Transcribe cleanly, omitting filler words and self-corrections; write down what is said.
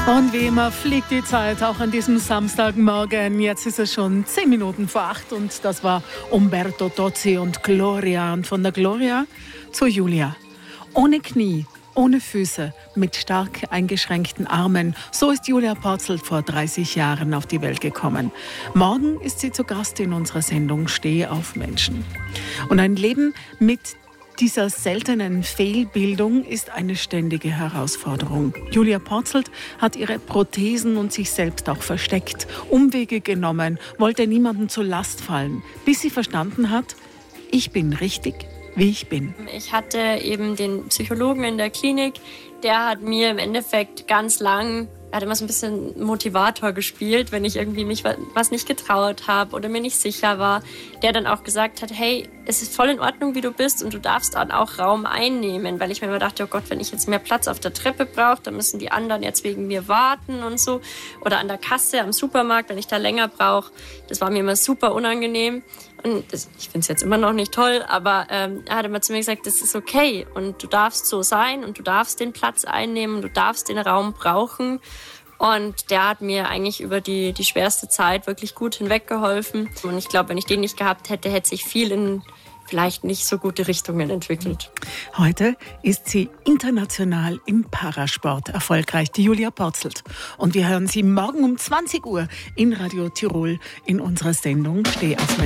Und wie immer fliegt die Zeit auch an diesem Samstagmorgen. Jetzt ist es schon 10 Minuten vor 8 und das war Umberto Tozzi und Gloria. Und von der Gloria zur Julia. Ohne Knie, ohne Füße, mit stark eingeschränkten Armen. So ist Julia Porzelt vor 30 Jahren auf die Welt gekommen. Morgen ist sie zu Gast in unserer Sendung Steh auf Menschen. Und ein Leben mit dieser seltenen Fehlbildung ist eine ständige Herausforderung. Julia Porzelt hat ihre Prothesen und sich selbst auch versteckt, Umwege genommen, wollte niemandem zur Last fallen, bis sie verstanden hat, ich bin richtig, wie ich bin. Ich hatte eben den Psychologen in der Klinik, der hat mir im Endeffekt ganz lang, er hat immer so ein bisschen Motivator gespielt, wenn ich irgendwie mich was nicht getraut habe oder mir nicht sicher war, der dann auch gesagt hat, hey, es ist voll in Ordnung, wie du bist und du darfst dann auch Raum einnehmen, weil ich mir immer dachte, oh Gott, wenn ich jetzt mehr Platz auf der Treppe brauche, dann müssen die anderen jetzt wegen mir warten und so. Oder an der Kasse am Supermarkt, wenn ich da länger brauche. Das war mir immer super unangenehm. Und ich finde es jetzt immer noch nicht toll, aber er hat immer zu mir gesagt, das ist okay und du darfst so sein und du darfst den Platz einnehmen, du darfst den Raum brauchen. Und der hat mir eigentlich über die schwerste Zeit wirklich gut hinweggeholfen. Und ich glaube, wenn ich den nicht gehabt hätte, hätte sich viel in vielleicht nicht so gute Richtungen entwickelt. Heute ist sie international im Parasport erfolgreich, die Julia Porzelt. Und wir hören sie morgen um 20 Uhr in Radio Tirol in unserer Sendung Steh auf Menschen.